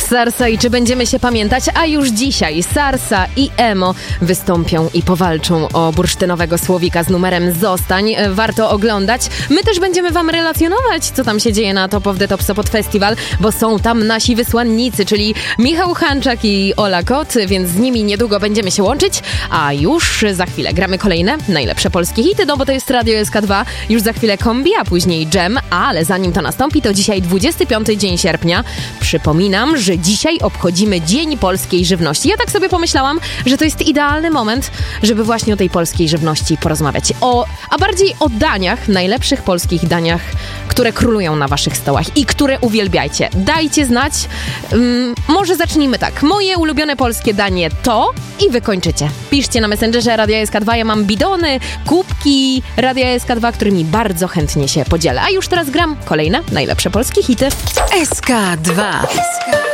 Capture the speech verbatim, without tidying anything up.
Sarsa i czy będziemy się pamiętać? A już dzisiaj Sarsa i Emo wystąpią i powalczą o bursztynowego słowika z numerem Zostań. Warto oglądać. My też będziemy wam relacjonować, co tam się dzieje na Top of the Top Sopot Festival, bo są tam nasi wysłannicy, czyli Michał Hanczak i Ola Kot, więc z nimi niedługo będziemy się łączyć, a już za chwilę gramy kolejne najlepsze polskie hity, no bo to jest Radio S K dwa, już za chwilę Kombi, a później Dżem, ale zanim to nastąpi, to dzisiaj dwudziesty piąty dzień sierpnia. Przypominam, że dzisiaj obchodzimy Dzień Polskiej Żywności. Ja tak sobie pomyślałam, że to jest idealny moment, żeby właśnie o tej polskiej żywności porozmawiać. O, a bardziej o daniach, najlepszych polskich daniach, które królują na waszych stołach i które uwielbiajcie. Dajcie znać. Um, może zacznijmy tak. Moje ulubione polskie danie to i wykończycie. Piszcie na Messengerze Radia S K dwa. Ja mam bidony, kubki Radia S K dwa, którymi bardzo chętnie się podzielę. A już teraz gram kolejne najlepsze polskie hity. S K dwa.